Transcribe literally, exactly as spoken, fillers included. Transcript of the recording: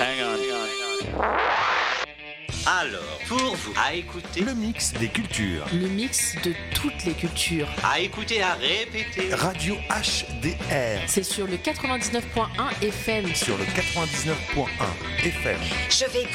Hang on. Alors, pour vous, à écouter, Le mix des cultures. Le mix de toutes les cultures. à écouter, à répéter. Radio H D R C'est sur le quatre-vingt-dix-neuf point un F M. sur le quatre-vingt-dix-neuf point un F M. Je vais